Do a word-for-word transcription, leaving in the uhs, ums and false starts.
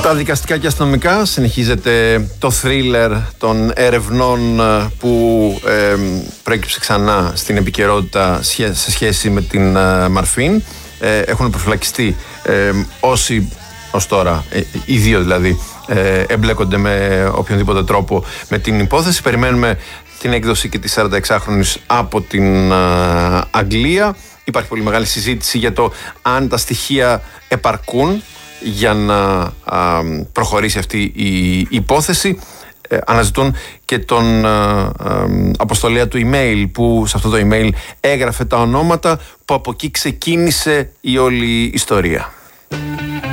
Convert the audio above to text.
Στα δικαστικά και αστυνομικά συνεχίζεται το θρίλερ των ερευνών που ε, προέκυψε ξανά στην επικαιρότητα σε σχέση με την ε, Μαρφίν. Ε, έχουν προφυλακιστεί ε, όσοι ως τώρα, ε, οι δύο δηλαδή, ε, εμπλέκονται με οποιονδήποτε τρόπο με την υπόθεση. Περιμένουμε την έκδοση και της σαρανταεξάχρονης από την ε, Αγγλία. Υπάρχει πολύ μεγάλη συζήτηση για το αν τα στοιχεία επαρκούν για να α, προχωρήσει αυτή η υπόθεση. Ε, αναζητούν και τον α, α, αποστολέα του email, που σε αυτό το email έγραφε τα ονόματα, που από εκεί ξεκίνησε η όλη ιστορία.